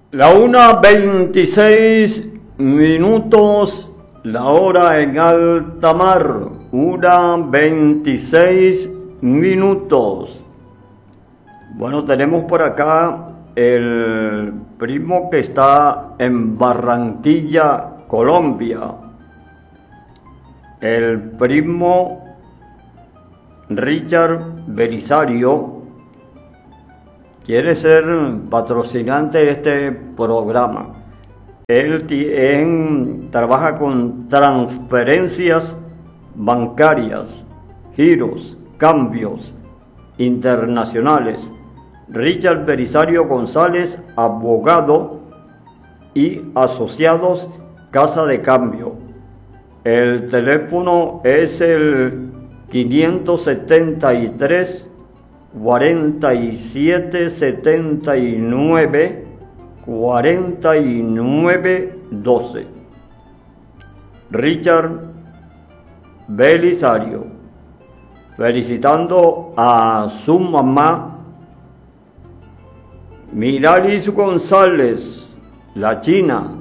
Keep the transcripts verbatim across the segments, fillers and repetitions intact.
La una veintiséis minutos, la hora en alta mar, una veintiséis minutos. Bueno, tenemos por acá el primo que está en Barranquilla, Colombia. El primo Richard Belisario quiere ser patrocinante de este programa. Él en, trabaja con transferencias bancarias, giros, cambios internacionales. Richard Belisario González, abogado y asociados, Casa de Cambio. El teléfono es el quinientos setenta y tres, cuarenta y siete, setenta y nueve, cuarenta y nueve, doce. Richard Belisario, felicitando a su mamá Miralis González, la china,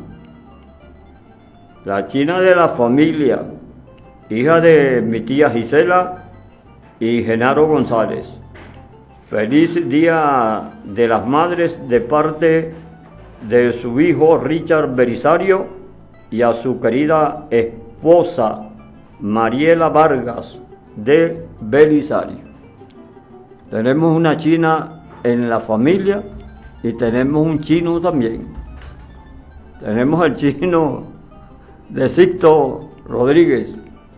la china de la familia, hija de mi tía Gisela y Genaro González. Feliz Día de las Madres de parte de su hijo Richard Belisario y a su querida esposa Mariela Vargas de Belisario. Tenemos una china en la familia y tenemos un chino también. Tenemos el chino de Sixto Rodríguez.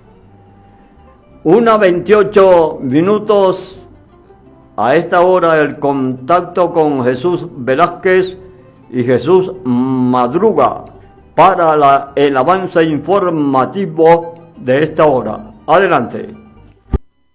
Una veintiocho minutos. A esta hora el contacto con Jesús Velázquez y Jesús Madruga para la, el avance informativo de esta hora. Adelante.